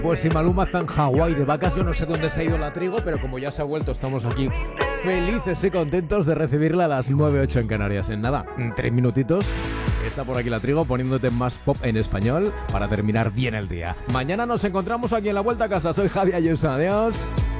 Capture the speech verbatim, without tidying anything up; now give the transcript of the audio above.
Pues si Maluma está en Hawái de vacas, yo no sé dónde se ha ido la Trigo, pero como ya se ha vuelto, estamos aquí felices y contentos de recibirla a las nueve ocho en Canarias. En nada, en tres minutitos está por aquí la Trigo poniéndote más pop en español para terminar bien el día. Mañana nos encontramos aquí en la Vuelta a Casa. Soy Javi Ayuso. Adiós.